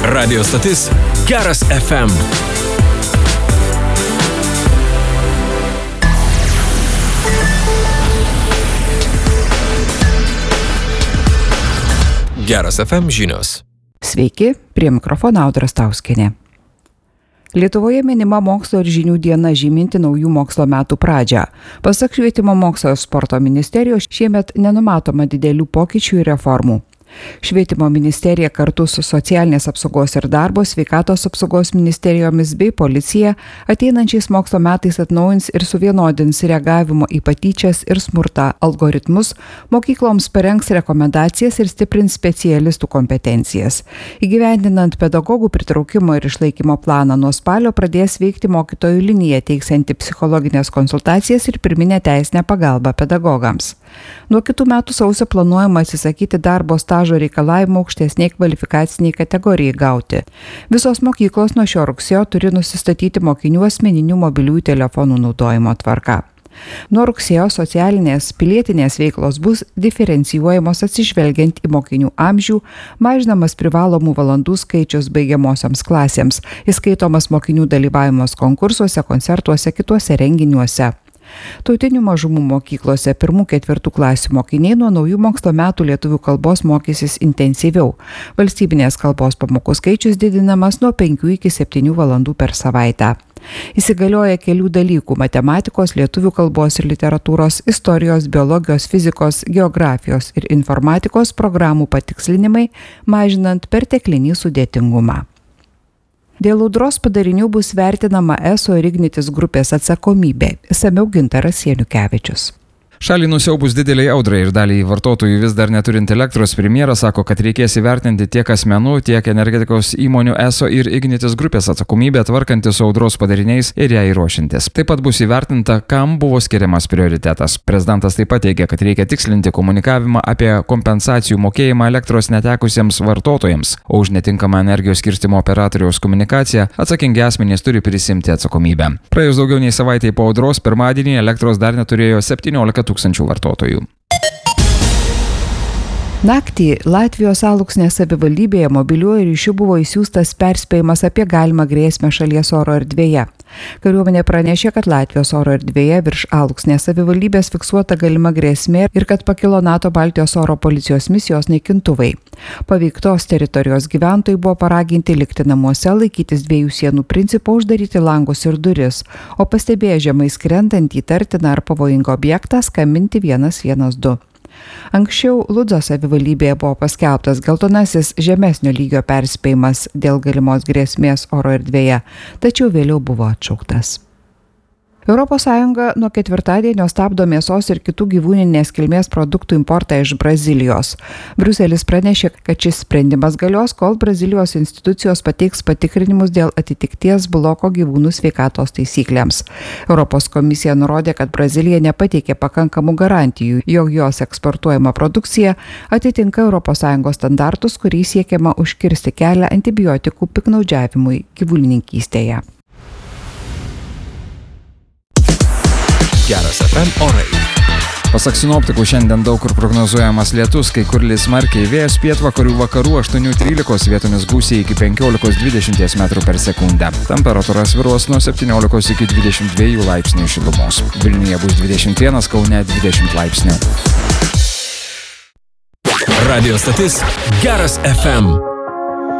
Radio stotis Geras FM. Geras FM žinios. Sveiki, prie mikrofono Audra Stauskienė. Lietuvoje minima mokslo ir žinių diena žyminti naujų mokslo metų pradžią. Pasak Švietimo mokslo ir sporto ministerijos, šiemet nenumatoma didelių pokyčių ir reformų. Švietimo ministerija kartu su Socialinės apsaugos ir darbo, Sveikatos apsaugos ministerijomis bei policija ateinančiais mokslo metais atnaujins ir suvienodins reagavimo į patyčias ir smurtą algoritmus, mokykloms parengs rekomendacijas ir stiprins specialistų kompetencijas. Įgyvendinant pedagogų pritraukimo ir išlaikymo planą nuo spalio pradės veikti mokytojų linija, teiksianti psichologinės konsultacijas ir pirminę teisinę pagalbą pedagogams. Nuo kitų metų sausio planuojama atsisakyti darbo stažo reikalavimų aukštesniai kvalifikaciniai kategorijai gauti. Visos mokyklos nuo šio rugsėjo turi nusistatyti mokinių asmeninių mobiliųjų telefonų naudojimo tvarką. Nuo rugsėjo socialinės pilietinės veiklos bus diferencijuojamos atsižvelgiant į mokinių amžių, mažinamas privalomų valandų skaičius baigiamosioms klasėms, įskaitomas mokinių dalyvavimas konkursuose, koncertuose, kituose renginiuose. Tautinių mažumų mokyklose 1-4 klasių mokiniai nuo naujų mokslo metų lietuvių kalbos mokysis intensyviau. Valstybinės kalbos pamokų skaičius didinamas nuo 5 iki 7 valandų per savaitę. Įsigalioja kelių dalykų – matematikos, lietuvių kalbos ir literatūros, istorijos, biologijos, fizikos, geografijos ir informatikos programų patikslinimai, mažinant perteklinį sudėtingumą. Dėl audros padarinių bus vertinama ESO ir Ignitis grupės atsakomybė. Išsamiau Gintaras Janukevičius. Šaliai nusiaubus dideliai audrai ir daliai vartotojų vis dar neturint elektros, premjeras sako, kad reikės įvertinti tiek asmenų, tiek energetikos įmonių ESO ir Ignitis grupės atsakomybę tvarkantis su audros padariniais ir jai ruošintis. Taip pat bus įvertinta, kam buvo skiriamas prioritetas. Prezidentas taip pat teigia, kad reikia tikslinti komunikavimą apie kompensacijų mokėjimą elektros netekusiems vartotojams, o už netinkamą energijos skirstymo operatoriaus komunikaciją atsakingi asmenys turi prisimti atsakomybę. Praėjus daugiau nei savaitei po audros, pirmadienį elektros dar neturėjo 17 tūkstančių vartotojų. Naktį Latvijos Alūksnės savivaldybėje mobiliuoju ryšiu buvo įsiųstas perspėjimas apie galimą grėsmę šalies oro erdvėje. Kariuomenė pranešė, kad Latvijos oro erdvėje virš Alūksnės savivaldybės fiksuota galima grėsmė ir kad pakilo NATO Baltijos oro policijos misijos naikintuvai. Paveiktos teritorijos gyventojai buvo paraginti likti namuose, laikytis 2 sienų principo, uždaryti langus ir duris, o pastebėję žemai skrendant įtartiną ar pavojingą objektą skambinti 112. Anksčiau Ludzo savivaldybėje buvo paskelbtas geltonasis žemesnio lygio perspėjimas dėl galimos grėsmės oro erdvėje, tačiau vėliau buvo atšauktas. ES nuo ketvirtadienio stabdo mėsos ir kitų gyvūninės kilmės produktų importą iš Brazilijos. Briuselis pranešė, kad šis sprendimas galios, kol Brazilijos institucijos pateiks patikrinimus dėl atitikties bloko gyvūnų sveikatos taisyklėms. Europos komisija nurodė, kad Brazilija nepateikė pakankamų garantijų, jog jos eksportuojama produkcija atitinka ES standartus, kuriais siekiama užkirsti kelią antibiotikų piktnaudžiavimui gyvulininkystėje. Geras FM orai. Pasak sinoptikų, šiandien daug kur prognozuojamas lietus, kai kur lis smarkiai, vėjas pietvakarių vakarų 8-13, vietomis gūsiai iki 15-20 metrų per sekundę. Temperatūra svyruos nuo 17 iki 22 laipsnių šilumos. Vilniuje bus 21, Kaune 20 laipsnių. Radio stotis Geras FM.